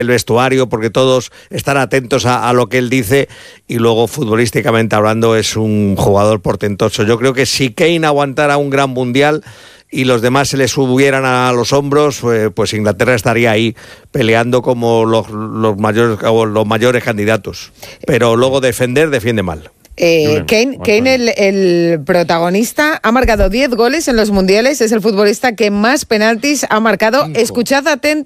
el vestuario, porque todos están atentos a lo que él dice, y luego futbolísticamente hablando es un jugador portentoso. Yo creo que si Kane aguantara un gran mundial y los demás se le subieran a los hombros, pues Inglaterra estaría ahí peleando como los mayores candidatos. Pero luego defiende mal. Kane, el protagonista, ha marcado 10 goles en los mundiales, es el futbolista que más penaltis ha marcado. 5. Escuchad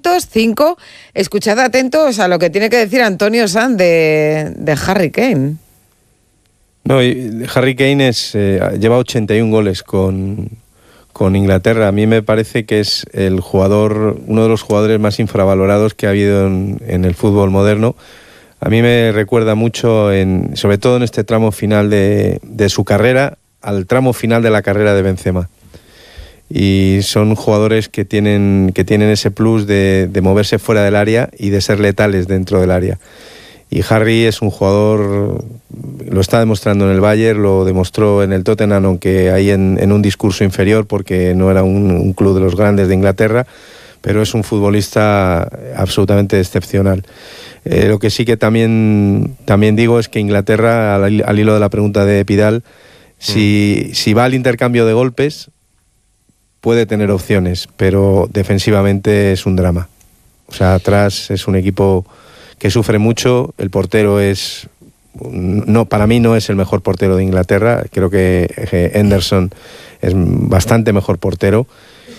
atentos a lo que tiene que decir Antonio Sanz de Harry Kane. No, Harry Kane lleva 81 goles con Inglaterra. A mí me parece que es uno de los jugadores más infravalorados que ha habido en el fútbol moderno. A mí me recuerda mucho, sobre todo en este tramo final de su carrera, al tramo final de la carrera de Benzema. Y son jugadores que tienen ese plus de moverse fuera del área y de ser letales dentro del área. Y Harry es un jugador, lo está demostrando en el Bayern, lo demostró en el Tottenham, aunque ahí en un discurso inferior, porque no era un club de los grandes de Inglaterra, pero es un futbolista absolutamente excepcional. Lo que sí que también digo es que Inglaterra, al hilo de la pregunta de Pidal, si va al intercambio de golpes, puede tener opciones, pero defensivamente es un drama. O sea, atrás es un equipo que sufre mucho. El portero para mí no es el mejor portero de Inglaterra. Creo que Henderson es bastante mejor portero.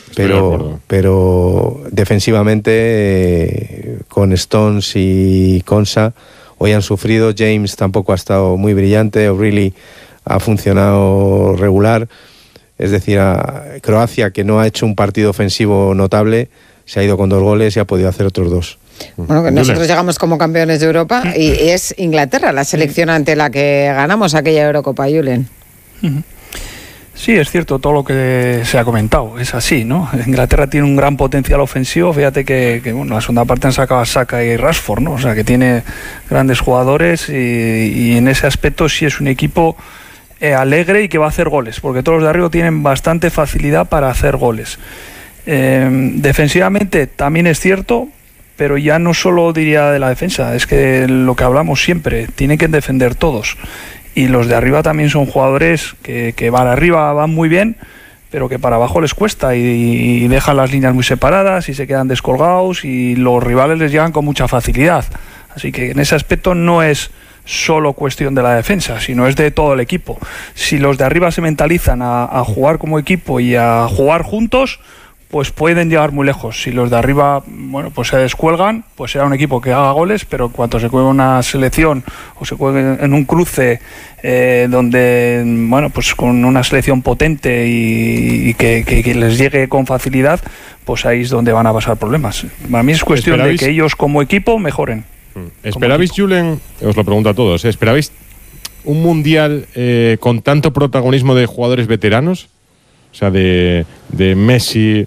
Pero defensivamente con Stones y Konsa hoy han sufrido. James tampoco ha estado muy brillante. O'Reilly ha funcionado regular. Es decir, Croacia, que no ha hecho un partido ofensivo notable, se ha ido con 2 goles y ha podido hacer otros 2. Bueno, que nosotros llegamos como campeones de Europa y es Inglaterra la selección ante la que ganamos aquella Eurocopa, Julen. Sí, es cierto todo lo que se ha comentado, es así, ¿no? Inglaterra tiene un gran potencial ofensivo, fíjate que bueno, la segunda parte han sacado a Saka y Rashford, ¿no? O sea, que tiene grandes jugadores y en ese aspecto sí es un equipo alegre y que va a hacer goles, porque todos los de arriba tienen bastante facilidad para hacer goles. Defensivamente también es cierto, pero ya no solo diría de la defensa, es que lo que hablamos siempre, tienen que defender todos. Y los de arriba también son jugadores que para arriba van muy bien, pero que para abajo les cuesta y dejan las líneas muy separadas y se quedan descolgados y los rivales les llegan con mucha facilidad. Así que en ese aspecto no es solo cuestión de la defensa, sino es de todo el equipo. Si los de arriba se mentalizan a jugar como equipo y a jugar juntos, pues pueden llegar muy lejos. Si los de arriba, bueno, pues se descuelgan, pues será un equipo que haga goles, pero en cuanto se juegue una selección o se juegue en un cruce donde, bueno, pues con una selección potente y que les llegue con facilidad, pues ahí es donde van a pasar problemas. Para mí es cuestión de que ellos como equipo mejoren. ¿Esperabais, Julen, os lo pregunto a todos, ¿esperabais un mundial con tanto protagonismo de jugadores veteranos? O sea, de Messi,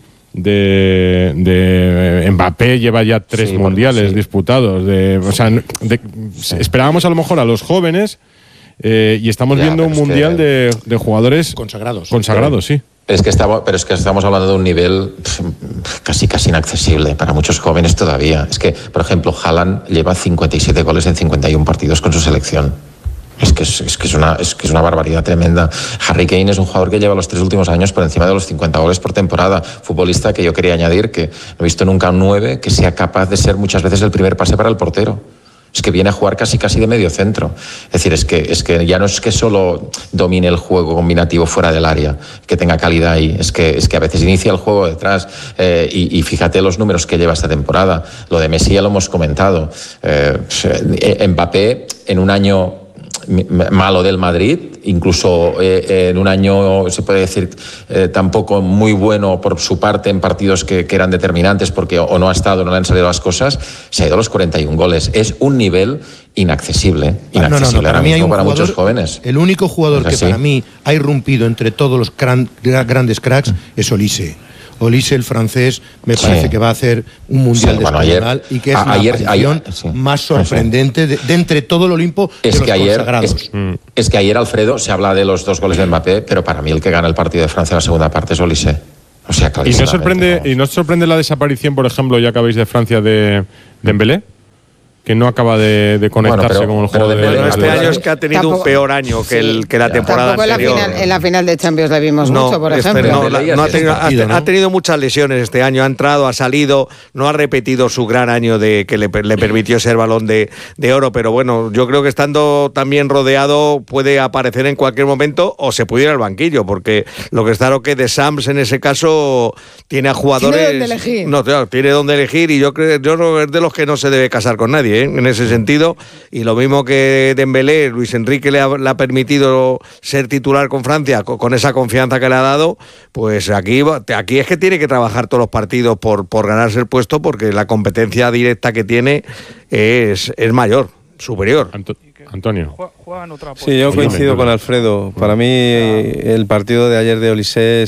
de Mbappé, lleva ya 3 mundiales disputados. Esperábamos a lo mejor a los jóvenes y estamos viendo un mundial de jugadores consagrados, sí. Pero es que estamos hablando de un nivel casi inaccesible para muchos jóvenes todavía. Es que, por ejemplo, Haaland lleva 57 goles en 51 partidos con su selección. Es que es una barbaridad tremenda. Harry Kane es un jugador que lleva los 3 últimos años por encima de los 50 goles por temporada. Futbolista que yo quería añadir que no he visto nunca un 9 que sea capaz de ser muchas veces el primer pase para el portero. Es que viene a jugar casi de medio centro. Es decir, es que ya no es que solo domine el juego combinativo fuera del área, que tenga calidad ahí. Es que a veces inicia el juego detrás. Y fíjate los números que lleva esta temporada. Lo de Messi ya lo hemos comentado. Mbappé en un año malo del Madrid, incluso en un año se puede decir tampoco muy bueno por su parte en partidos que eran determinantes porque o no ha estado, no le han salido las cosas, se ha ido a los 41 goles. Es un nivel inaccesible ahora mismo para muchos jóvenes. El único jugador que para mí ha irrumpido entre todos los grandes cracks es Olise. Olise, el francés, me parece que va a hacer un mundial descomunal y que es la aparición más sorprendente de entre todo el Olimpo de los consagrados. Es que ayer, Alfredo, se habla de los 2 goles de Mbappé, pero para mí el que gana el partido de Francia en la segunda parte es Olise. O sea, ¿Y no sorprende la desaparición, por ejemplo, ya que habéis de Francia, de Dembélé? que no acaba de conectarse con el juego de este año es que ha tenido un peor año que la temporada anterior. En la final de Champions le vimos mucho, por ejemplo. Ha tenido muchas lesiones este año, ha entrado, ha salido, no ha repetido su gran año que le permitió ser Balón de Oro, pero bueno, yo creo que estando también rodeado puede aparecer en cualquier momento o se puede ir al banquillo, porque lo que está claro que Deschamps en ese caso tiene a jugadores... Tiene donde elegir. No, claro, tiene donde elegir, y yo creo es de los que no se debe casar con nadie, en ese sentido, y lo mismo que Dembélé, Luis Enrique le ha permitido ser titular con Francia, con esa confianza que le ha dado, pues aquí es que tiene que trabajar todos los partidos por ganarse el puesto, porque la competencia directa que tiene es mayor, superior. Antonio. Sí, yo coincido con Alfredo. Para mí el partido de ayer de Olise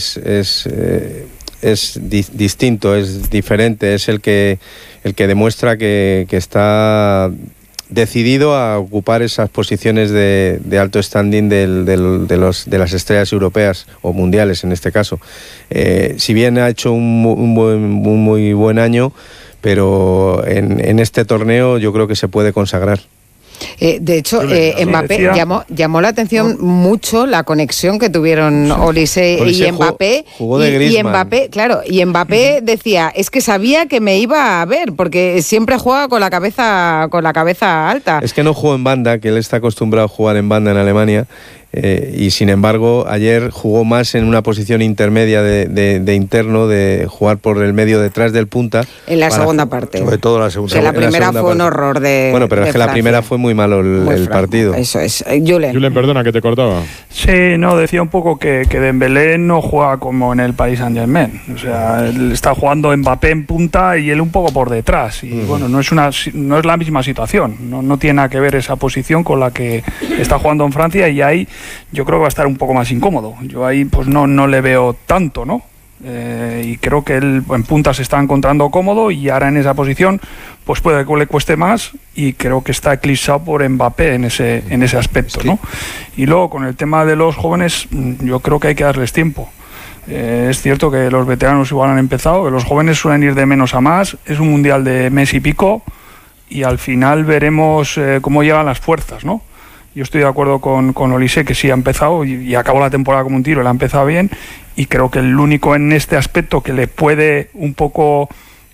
es distinto, es diferente, es el que demuestra que está decidido a ocupar esas posiciones de alto standing de las estrellas europeas o mundiales en este caso. Si bien ha hecho un muy buen año, pero en este torneo yo creo que se puede consagrar. De hecho, Mbappé llamó la atención mucho la conexión que tuvieron Olise y Mbappé. Jugó de Griezmann. Y Mbappé, claro, y Mbappé decía, es que sabía que me iba a ver, porque siempre juega con la cabeza alta. Es que no jugó en banda, que él está acostumbrado a jugar en banda en Alemania. Y sin embargo ayer jugó más en una posición intermedia de interno, de jugar por el medio detrás del punta. En la segunda parte. Sobre todo la segunda. Que la primera fue un horror de Bueno, pero es que Francia. la primera fue muy malo el partido. Eso es. Julen, perdona que te cortaba. Sí, no, decía un poco que Dembélé no juega como en el Paris Saint-Germain. O sea, él está jugando Mbappé en punta y él un poco por detrás. Y bueno, no es la misma situación. No tiene nada que ver esa posición con la que está jugando en Francia, y ahí yo creo que va a estar un poco más incómodo. Yo ahí pues no le veo tanto, ¿no? Y creo que él en punta se está encontrando cómodo, y ahora en esa posición pues puede que le cueste más, y creo que está eclipsado por Mbappé en ese aspecto, ¿no? Y luego con el tema de los jóvenes, yo creo que hay que darles tiempo. Es cierto que los veteranos igual han empezado, que los jóvenes suelen ir de menos a más. Es un mundial de mes y pico, y al final veremos cómo llegan las fuerzas, ¿no? Yo estoy de acuerdo con Olise, que sí ha empezado y acabó la temporada como un tiro, él ha empezado bien, y creo que el único en este aspecto que le puede un poco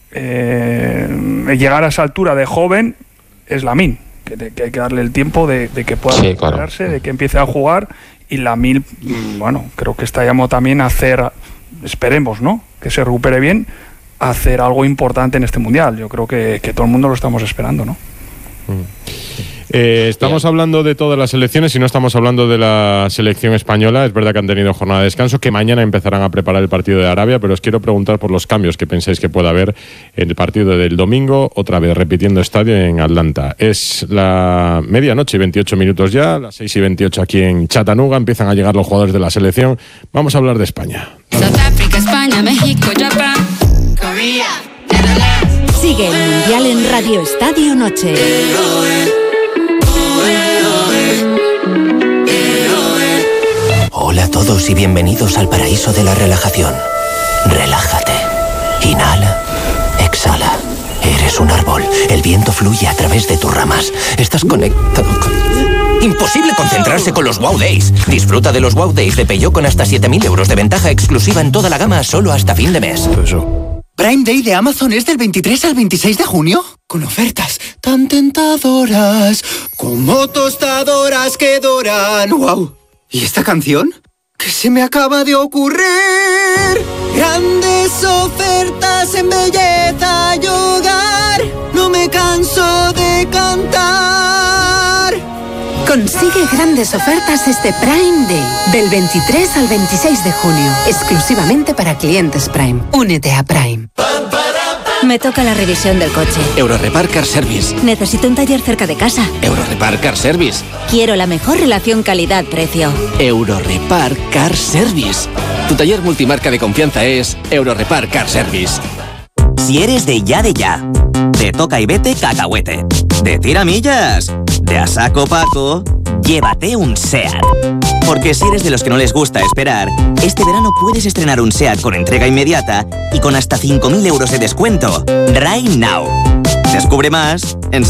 llegar a esa altura de joven es Lamine, que hay que darle el tiempo de que pueda recuperarse, de que empiece a jugar, y Lamine, bueno, creo que está llamado también a hacer, esperemos, ¿no?, que se recupere bien, a hacer algo importante en este mundial. Yo creo que todo el mundo lo estamos esperando, ¿no? Estamos hablando de todas las selecciones y no estamos hablando de la selección española. Es verdad que han tenido jornada de descanso, que mañana empezarán a preparar el partido de Arabia, pero os quiero preguntar por los cambios que pensáis que pueda haber en el partido del domingo, otra vez repitiendo estadio en Atlanta. Es la medianoche y 28 minutos ya, las 6:28 aquí en Chattanooga, empiezan a llegar los jugadores de la selección. Vamos a hablar de España. Sudáfrica, España, México, Japón, Corea, Netherlands. Sigue el Mundial en Radio Estadio Noche. Hola a todos y bienvenidos al paraíso de la relajación. Relájate. Inhala. Exhala. Eres un árbol. El viento fluye a través de tus ramas. Estás conectado con... Imposible concentrarse con los Wow Days. Disfruta de los Wow Days de Peugeot con hasta 7.000 euros de ventaja exclusiva en toda la gama, solo hasta fin de mes. Prime Day de Amazon es del 23 al 26 de junio, con ofertas tan tentadoras como tostadoras que doran. ¡Wow! ¿Y esta canción? ¿Qué se me acaba de ocurrir? Grandes ofertas en belleza y hogar. No me canso de cantar. Consigue grandes ofertas este Prime Day, del 23 al 26 de junio, exclusivamente para clientes Prime. Únete a Prime. Me toca la revisión del coche. Eurorepar Car Service. Necesito un taller cerca de casa. Eurorepar Car Service. Quiero la mejor relación calidad-precio. Eurorepar Car Service. Tu taller multimarca de confianza es Eurorepar Car Service. Si eres de ya, de toca y vete cacahuete, de tiramillas, de a saco Paco, llévate un SEAT. Porque si eres de los que no les gusta esperar, este verano puedes estrenar un SEAT con entrega inmediata y con hasta 5.000 euros de descuento. Right now. Descubre más en